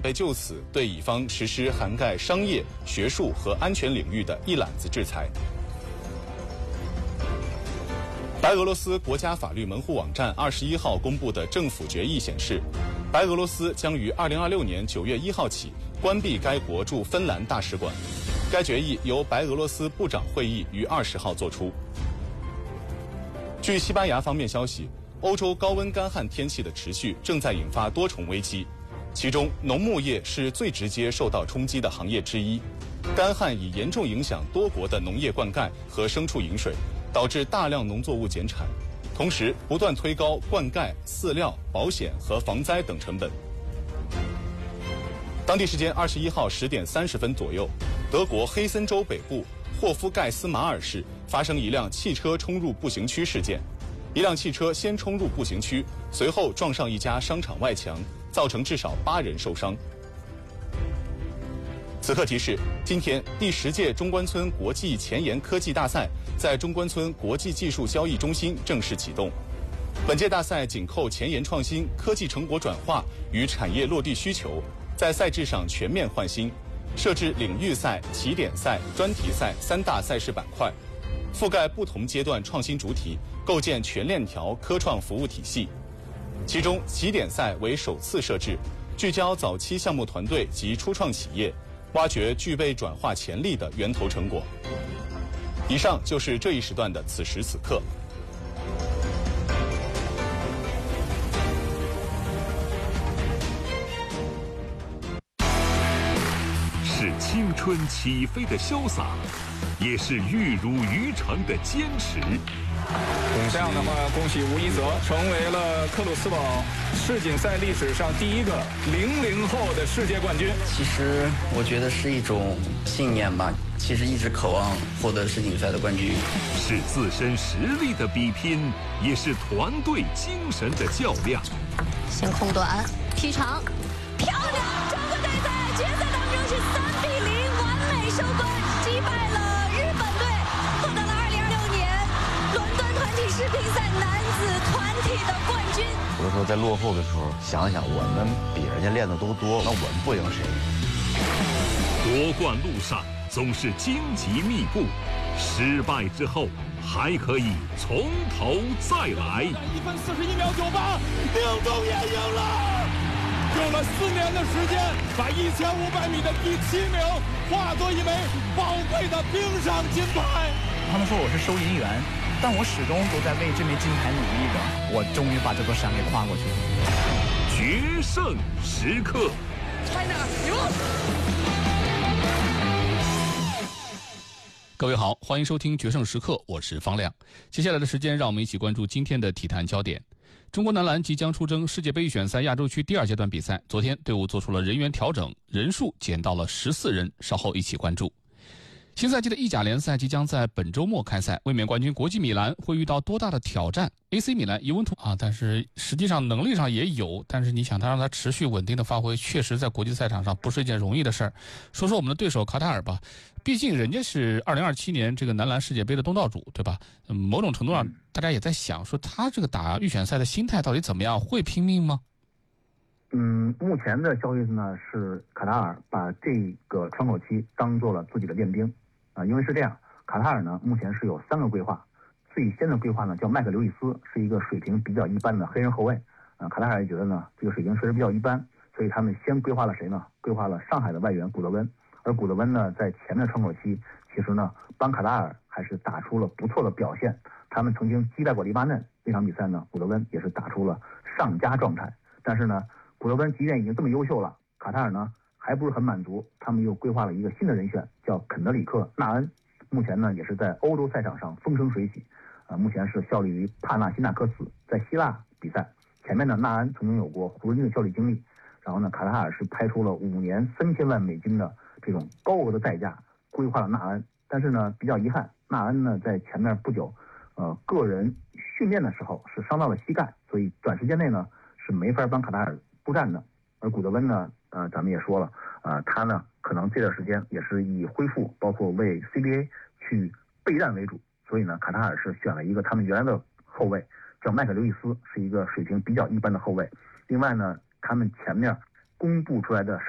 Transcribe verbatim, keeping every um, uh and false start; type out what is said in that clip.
备就此对乙方实施涵盖商业、学术和安全领域的一揽子制裁。白俄罗斯国家法律门户网站二十一号公布的政府决议显示，白俄罗斯将于二零二六年九月一号起关闭该国驻芬兰大使馆。该决议由白俄罗斯部长会议于二十号作出。据西班牙方面消息，欧洲高温干旱天气的持续正在引发多重危机，其中农牧业是最直接受到冲击的行业之一。干旱已严重影响多国的农业灌溉和牲畜饮水，导致大量农作物减产，同时不断推高灌溉、饲料、保险和防灾等成本。当地时间二十一号十点三十分左右，德国黑森州北部霍夫盖斯马尔市发生一辆汽车冲入步行区事件，一辆汽车先冲入步行区，随后撞上一家商场外墙，造成至少八人受伤。此刻提示，今天第十届中关村国际前沿科技大赛在中关村国际技术交易中心正式启动。本届大赛紧扣前沿创新、科技成果转化与产业落地需求，在赛制上全面换新，设置领域赛、起点赛、专题赛三大赛事板块，覆盖不同阶段创新主体，构建全链条科创服务体系。其中起点赛为首次设置，聚焦早期项目团队及初创企业，挖掘具备转化潜力的源头成果。以上就是这一时段的此时此刻。 是青春起飞的潇洒，也是玉汝于成的坚持。 这样的话，恭喜吴一泽成为了克鲁斯堡世锦赛历史上第一个零零后的世界冠军。 其实我觉得是一种信念吧，其实一直渴望获得世锦赛的冠军。 是自身实力的比拼，也是团队精神的较量。 先空短，踢长，漂亮！中国队在决赛当中是三比零完美收官，击败了日本队，获得了二零二六年伦敦团体世乒赛男子团体的冠军。 有的时候在落后的时候，想想我们比人家练的都多，那我们不赢谁？ 夺冠路上总是荆棘密布，失败之后还可以从头再来。 一分四十一秒九八，宁东也赢了。用了四年的时间，把一千五百米的第七名化作一枚宝贵的冰上金牌。 他们说我是收银员，但我始终都在为这枚金牌努力着。我终于把这座山给跨过去了。 决胜时刻 ，China 赢了！ 各位好，欢迎收听《决胜时刻》，我是方亮。接下来的时间，让我们一起关注今天的体坛焦点。中国男篮即将出征世界杯预选赛亚洲区第二阶段比赛，昨天队伍做出了人员调整，人数减到了十四人，稍后一起关注。新赛季的意甲联赛即将在本周末开赛，卫冕冠军国际米兰会遇到多大的挑战 ？A C 米兰尤文图啊，但是实际上能力上也有，但是你想他让他持续稳定的发挥，确实在国际赛场上不是一件容易的事儿。说说我们的对手卡塔尔吧，毕竟人家是二零二七年这个男篮世界杯的东道主，对吧？嗯，某种程度上，大家也在想说他这个打预选赛的心态到底怎么样，会拼命吗？ 嗯，目前的消息呢是卡塔尔把这个窗口期当做了自己的练兵。啊，因为是这样，卡塔尔呢目前是有三个规划，最先的规划呢叫麦克刘易斯，是一个水平比较一般的黑人后卫。啊，卡塔尔也觉得呢这个水平确实比较一般，所以他们先规划了谁呢？规划了上海的外援古德温。而古德温呢在前面的窗口期，其实呢帮卡塔尔还是打出了不错的表现。他们曾经击败过黎巴嫩，那场比赛呢古德温也是打出了上佳状态。但是呢古德温即便已经这么优秀了，卡塔尔呢还不是很满足，他们又规划了一个新的人选，叫肯德里克·纳恩。目前呢，也是在欧洲赛场上风生水起，啊、呃，目前是效力于帕纳辛纳克斯，在希腊比赛。前面呢，纳恩曾经有过湖人队的效力经历，然后呢，卡塔尔是拍出了五年三千万美金的这种高额的代价，规划了纳恩。但是呢，比较遗憾，纳恩呢在前面不久，呃，个人训练的时候是伤到了膝盖，所以短时间内呢是没法帮卡塔尔布战的。而古德温呢？呃，咱们也说了，呃，他呢可能这段时间也是以恢复，包括为 C B A 去备战为主，所以呢，卡塔尔是选了一个他们原来的后卫，叫麦克刘易斯，是一个水平比较一般的后卫。另外呢，他们前面公布出来的